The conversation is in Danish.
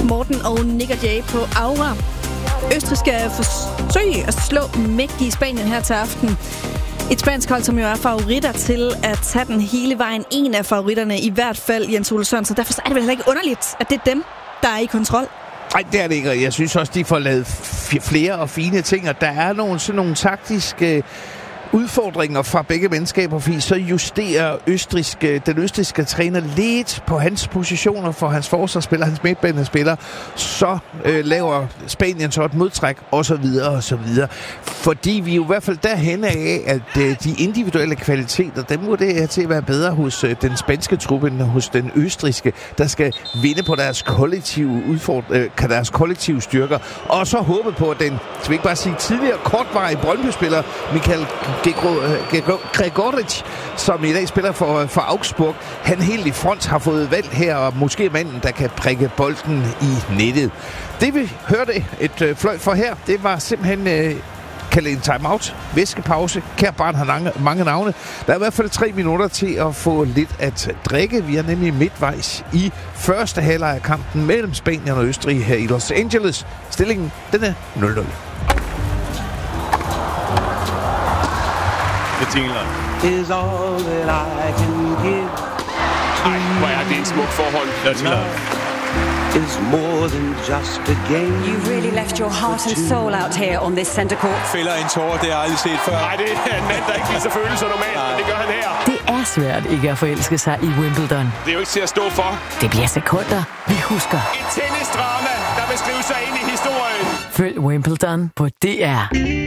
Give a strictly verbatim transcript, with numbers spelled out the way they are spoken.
Morten og Nick og Jay på Aura. Østrig skal forsøge at slå mægtige Spanien her til aften. Et spansk hold, som jo er favoritter til at tage den hele vejen. En af favoritterne i hvert fald, Jens Ole Sørensen. Derfor er det vel heller ikke underligt, at det er dem, der er i kontrol. Nej, det er det ikke. Jeg synes også, de får lavet f- flere og fine ting. Og der er nogle, sådan nogle taktiske udfordringer fra begge menneskaber, fordi så justerer østriske, den østrigske træner lidt på hans positioner for hans forsvarsspiller, hans midtbanespiller, så øh, laver Spanien så et modtræk, og så videre, og så videre. Fordi vi er jo i hvert fald derhen af, at øh, de individuelle kvaliteter, dem må det til at være bedre hos øh, den spanske truppe, end hos den østrigske, der skal vinde på deres kollektive udfordring, øh, deres kollektive styrker, og så håbe på, at den, skal vi ikke bare sige, tidligere kortvarige Brøndby-spiller, Michael Gregoric, som i dag spiller for, for Augsburg, han helt i front har fået valg her, og måske manden, der kan prikke bolden i nettet. Det vi hørte et øh, fløjt for her, det var simpelthen øh, kaldet en timeout, væskepause. Kært barn har mange, mange navne. Der er i hvert fald tre minutter til at få lidt at drikke. Vi er nemlig midtvejs i første halvleg af kampen mellem Spanien og Østrig her i Los Angeles. Stillingen, den er nul nul. Is all that I can give. Ej, hvor er det en smuk forhold. Is more than just a game. You really left your heart and soul out here on this center court. Fælder en tårer, det har jeg aldrig set før. Nej, det er en mand, der ikke viser følelser normalt, men det gør han her. Det er svært ikke at forelske sig i Wimbledon. Det er jo ikke til at stå for. Det bliver sekunder, vi husker. Et tennisdrama, der vil skrive sig ind i historien. Følg Wimbledon på D R.